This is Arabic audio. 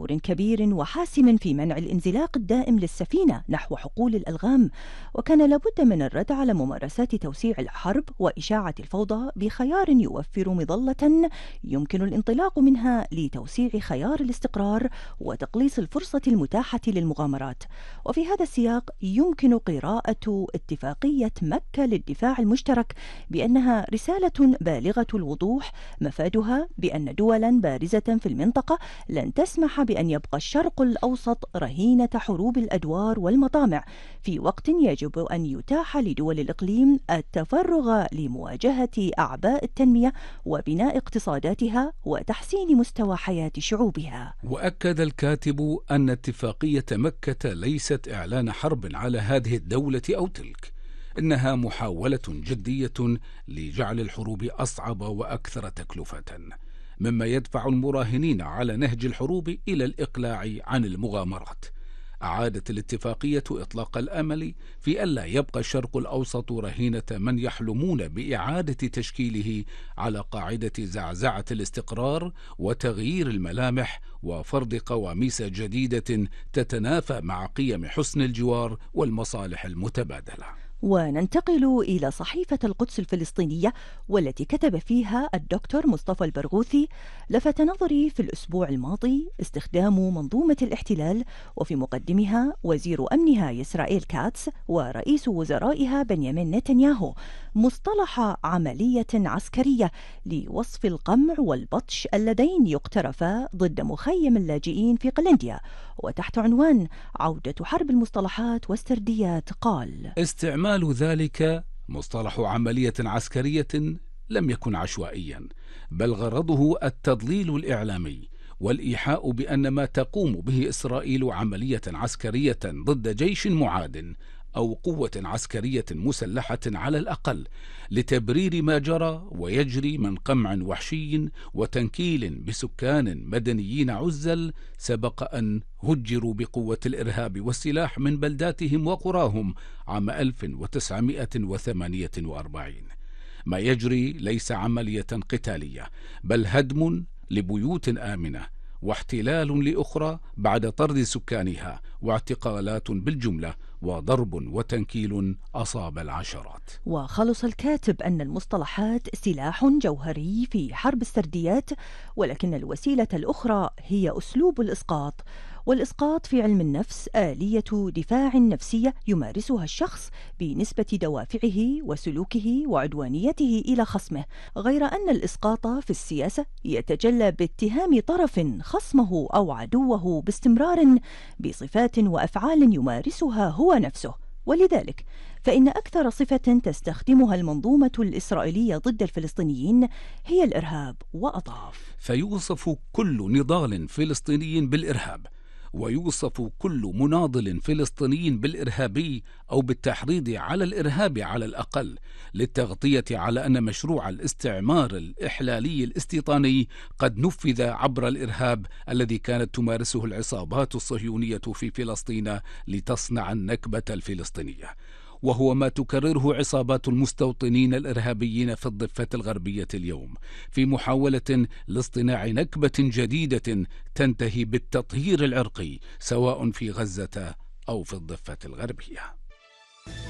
دور كبير وحاسم في منع الانزلاق الدائم للسفينة نحو حقول الألغام، وكان لابد من الرد على ممارسات توسيع الحرب وإشاعة الفوضى بخيار يوفر مظلة يمكن الانطلاق منها لتوسيع خيار الاستقرار وتقليص الفرصة المتاحة للمغامرات. وفي هذا السياق يمكن قراءة اتفاقية مكة للدفاع المشترك بأنها رسالة بالغة الوضوح مفادها بأن دولا بارزة في المنطقة لن تسمح بأن يبقى الشرق الأوسط رهينة حروب الأدوار والمطامع، في وقت يجب أن يتاح لدول الإقليم التفرغ لمواجهة أعباء التنمية وبناء اقتصاداتها وتحسين مستوى حياة شعوبها. وأكد الكاتب أن اتفاقية مكة ليست إعلان حرب على هذه الدولة أو تلك، إنها محاولة جدية لجعل الحروب أصعب وأكثر تكلفة، مما يدفع المراهنين على نهج الحروب إلى الإقلاع عن المغامرات. أعادت الاتفاقية إطلاق الأمل في ألا يبقى الشرق الأوسط رهينة من يحلمون بإعادة تشكيله على قاعدة زعزعة الاستقرار وتغيير الملامح وفرض قواميس جديدة تتنافى مع قيم حسن الجوار والمصالح المتبادلة. وننتقل إلى صحيفة القدس الفلسطينية، والتي كتب فيها الدكتور مصطفى البرغوثي: لفت نظري في الأسبوع الماضي استخدام منظومة الاحتلال، وفي مقدمها وزير أمنها إسرائيل كاتس ورئيس وزرائها بنيامين نتنياهو مصطلح عملية عسكرية لوصف القمع والبطش اللذين يقترفا ضد مخيم اللاجئين في قلنديا. وتحت عنوان عودة حرب المصطلحات والسرديات قال: استعمال ذلك مصطلح عملية عسكرية لم يكن عشوائيا، بل غرضه التضليل الإعلامي والإيحاء بأن ما تقوم به إسرائيل عملية عسكرية ضد جيش معاد أو قوة عسكرية مسلحة على الأقل لتبرير ما جرى ويجري من قمع وحشي وتنكيل بسكان مدنيين عزل سبق أن هجروا بقوة الإرهاب والسلاح من بلداتهم وقراهم عام 1948. ما يجري ليس عملية قتالية، بل هدم لبيوت آمنة واحتلال لأخرى بعد طرد سكانها واعتقالات بالجملة وضرب وتنكيل أصاب العشرات. وخلص الكاتب أن المصطلحات سلاح جوهري في حرب السرديات، ولكن الوسيلة الأخرى هي أسلوب الإسقاط. والإسقاط في علم النفس آلية دفاع نفسية يمارسها الشخص بنسبة دوافعه وسلوكه وعدوانيته إلى خصمه، غير أن الإسقاط في السياسة يتجلى باتهام طرف خصمه أو عدوه باستمرار بصفات وأفعال يمارسها هو نفسه. ولذلك فإن أكثر صفة تستخدمها المنظومة الإسرائيلية ضد الفلسطينيين هي الإرهاب. وأضاف: فيوصف كل نضال فلسطيني بالإرهاب، ويوصف كل مناضل فلسطيني بالإرهابي أو بالتحريض على الإرهاب على الأقل، للتغطية على أن مشروع الاستعمار الإحلالي الاستيطاني قد نفذ عبر الإرهاب الذي كانت تمارسه العصابات الصهيونية في فلسطين لتصنع النكبة الفلسطينية، وهو ما تكرره عصابات المستوطنين الإرهابيين في الضفة الغربية اليوم في محاولة لاصطناع نكبة جديدة تنتهي بالتطهير العرقي سواء في غزة أو في الضفة الغربية.